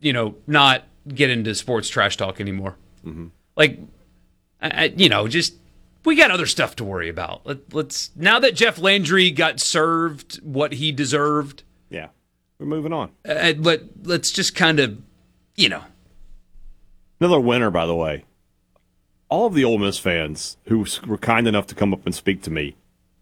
not get into sports trash talk anymore. Mm-hmm. Like, just we got other stuff to worry about. Let's now that Jeff Landry got served what he deserved. Yeah, we're moving on. Let's just kind of, Another winner, by the way. All of the Ole Miss fans who were kind enough to come up and speak to me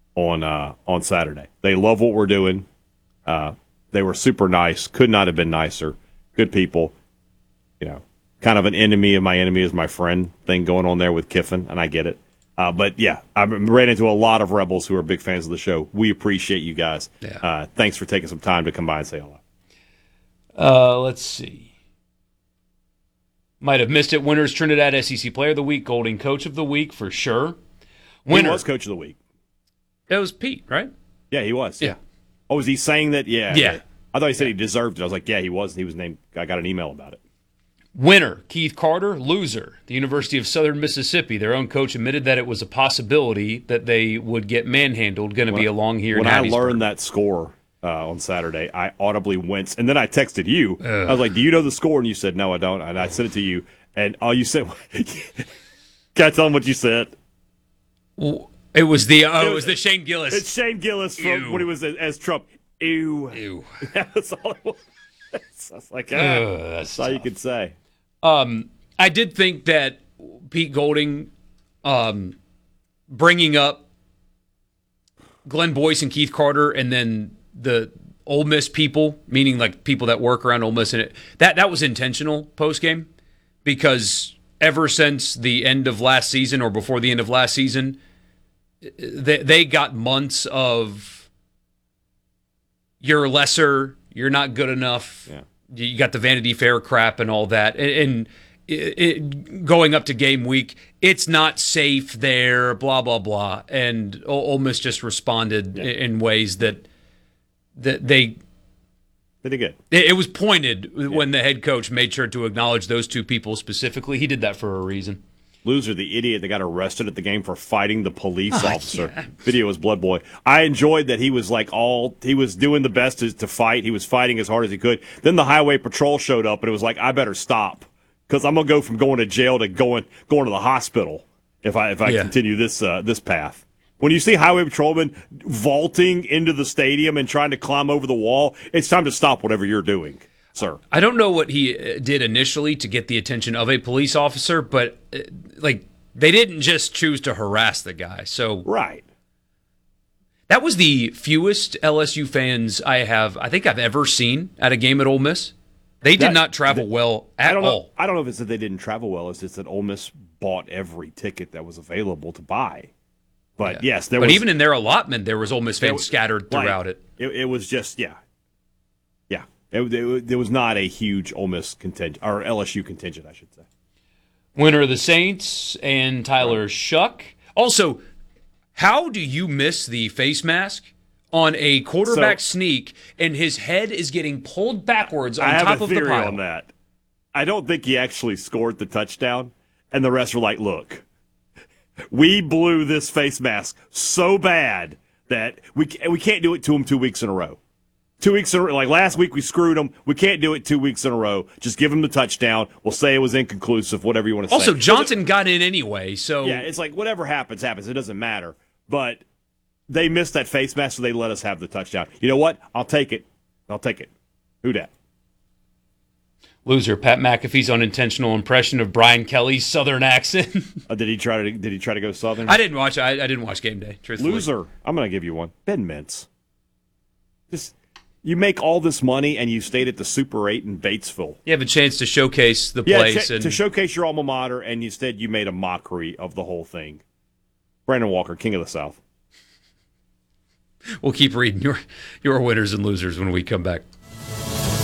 on Saturday. They love what we're doing. They were super nice. Could not have been nicer. Good people. Kind of an enemy of my enemy is my friend thing going on there with Kiffin, and I get it. But yeah, I ran into a lot of Rebels who are big fans of the show. We appreciate you guys. Yeah. Thanks for taking some time to come by and say hello. Let's see. Might have missed it. Winners Trinidad SEC Player of the Week, Golding Coach of the Week for sure. Winner. He was Coach of the Week. That was Pete, right? Yeah, he was. Yeah. Oh, was he saying that? Yeah. Yeah. I thought he said he deserved it. I was like, yeah, he was. He was named. I got an email about it. Winner, Keith Carter. Loser, the University of Southern Mississippi. Their own coach admitted that it was a possibility that they would get manhandled. Going to be along here in Hattiesburg. When I learned that score on Saturday, I audibly winced. And then I texted you. I was like, do you know the score? And you said, no, I don't. And I sent it to you. And all you said, can I tell him what you said? It was the Shane Gillis. It's Shane Gillis from when he was as Trump. Ew. Ew. That's all it was. I was like, that's all you could say. I did think that Pete Golding bringing up Glenn Boyce and Keith Carter and then the Ole Miss people, meaning like people that work around Ole Miss, and that was intentional post-game because ever since the end of last season or before the end of last season, they got months of you're lesser, you're not good enough. Yeah. You got the Vanity Fair crap and all that. And going up to game week, it's not safe there, blah, blah, blah. And Ole Miss just responded in ways that they did good. It was pointed when the head coach made sure to acknowledge those two people specifically. He did that for a reason. Loser, the idiot that got arrested at the game for fighting the police officer. Yeah. Video was Blood Boy. I enjoyed that he was he was doing the best to fight. He was fighting as hard as he could. Then the highway patrol showed up, and it was like, I better stop because I'm gonna go from going to jail to going to the hospital if I continue this path. When you see highway patrolmen vaulting into the stadium and trying to climb over the wall, it's time to stop whatever you're doing. Sir. I don't know what he did initially to get the attention of a police officer, but they didn't just choose to harass the guy. So right. That was the fewest LSU fans I think I've ever seen at a game at Ole Miss. They did not travel well at all. I don't know if it's that they didn't travel well. It's just that Ole Miss bought every ticket that was available to buy. But yes, there was. But even in their allotment, there was Ole Miss fans scattered throughout it. It was just There was not a huge Ole Miss contingent, or LSU contingent, I should say. Winner of the Saints and Tyler Shuck. Also, how do you miss the face mask on a quarterback sneak and his head is getting pulled backwards on top of the pile? I have a theory on that. I don't think he actually scored the touchdown, and the rest were like, look, we blew this face mask so bad that we can't do it to him 2 weeks in a row. 2 weeks in a row. Like last week we screwed them. We can't do it 2 weeks in a row. Just give him the touchdown. We'll say it was inconclusive, whatever you want to say. Also, Johnson got in anyway, so... Yeah, it's like whatever happens. It doesn't matter. But they missed that face mask, so they let us have the touchdown. You know what? I'll take it. Who dat? Loser, Pat McAfee's unintentional impression of Brian Kelly's Southern accent. Did he try to go Southern? I didn't watch. I didn't watch Game Day. Truthfully. Loser. I'm going to give you one. Ben Mintz. You make all this money and you stayed at the Super 8 in Batesville. You have a chance to showcase the place. To showcase your alma mater, and instead you made a mockery of the whole thing. Brandon Walker, King of the South. We'll keep reading your winners and losers when we come back.